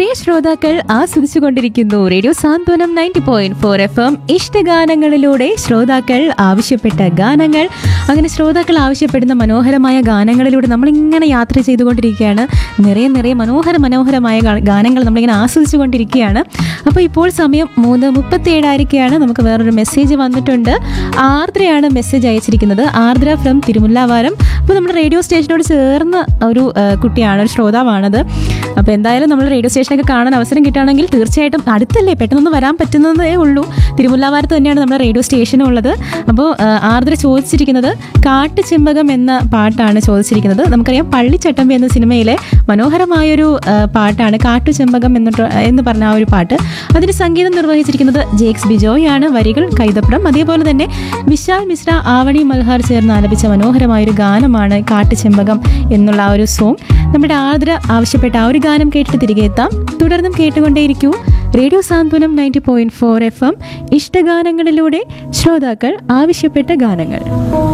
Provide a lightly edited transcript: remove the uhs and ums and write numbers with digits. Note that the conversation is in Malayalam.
പ്രിയ ശ്രോതാക്കൾ ആസ്വദിച്ചുകൊണ്ടിരിക്കുന്നു റേഡിയോ സാന്ത്വനം 90.4 FM ഇഷ്ടഗാനങ്ങളിലൂടെ ശ്രോതാക്കൾ ആവശ്യപ്പെട്ട ഗാനങ്ങൾ. അങ്ങനെ ശ്രോതാക്കൾ ആവശ്യപ്പെടുന്ന മനോഹരമായ ഗാനങ്ങളിലൂടെ നമ്മളിങ്ങനെ യാത്ര ചെയ്തുകൊണ്ടിരിക്കുകയാണ്. നിറയെ മനോഹരമായ ഗാനങ്ങൾ നമ്മളിങ്ങനെ ആസ്വദിച്ചുകൊണ്ടിരിക്കുകയാണ്. അപ്പോൾ ഇപ്പോൾ സമയം 3:37 ആയിരിക്കുകയാണ്. നമുക്ക് വേറൊരു മെസ്സേജ് വന്നിട്ടുണ്ട്. ആർദ്രയാണ് മെസ്സേജ് അയച്ചിരിക്കുന്നത്. ആർദ്ര ഫ്രം തിരുമുല്ലാവാരം. അപ്പോൾ നമ്മുടെ റേഡിയോ സ്റ്റേഷനോട് ചേർന്ന ഒരു കുട്ടിയാണ്, ഒരു ശ്രോതാവാണത്. അപ്പോൾ എന്തായാലും നമ്മൾ റേഡിയോ സ്റ്റേഷനൊക്കെ കാണാൻ അവസരം കിട്ടുകയാണെങ്കിൽ തീർച്ചയായിട്ടും അടുത്തല്ലേ, പെട്ടെന്നൊന്ന് വരാൻ പറ്റുന്നതേ ഉള്ളൂ. തിരുമുല്ലാവാരത്ത് തന്നെയാണ് നമ്മുടെ റേഡിയോ സ്റ്റേഷനും ഉള്ളത്. അപ്പോൾ ആർദ്ര ചോദിച്ചിരിക്കുന്നത് കാട്ടുചെമ്പകം എന്ന പാട്ടാണ് ചോദിച്ചിരിക്കുന്നത്. നമുക്കറിയാം പള്ളിച്ചട്ടമ്പി എന്ന സിനിമയിലെ മനോഹരമായൊരു പാട്ടാണ് കാട്ടുചെമ്പകം എന്ന് പറഞ്ഞ ആ ഒരു പാട്ട്. അതിന് സംഗീതം നിർവഹിച്ചിരിക്കുന്നത് ജേക്സ് ബിജോയ് ആണ്. വരികൾ കൈതപ്രം. അതേപോലെ തന്നെ വിശാൽ മിശ്ര, ആവണി മൽഹാർ ചേർന്ന് ആലപിച്ച മനോഹരമായൊരു ഗാനമാണ് കാട്ടുചെമ്പകം എന്നുള്ള ആ ഒരു സോങ്. നമ്മുടെ ആർദ്ര ആവശ്യപ്പെട്ട ആ ഒരു ഗാനം കേട്ടിട്ട് തിരികെ എത്താം. തുടർന്നും കേട്ടുകൊണ്ടേയിരിക്കൂ റേഡിയോ സാന്ത്വനം 90.4 FM ഇഷ്ടഗാനങ്ങളിലൂടെ ശ്രോതാക്കൾ ആവശ്യപ്പെട്ട ഗാനങ്ങൾ.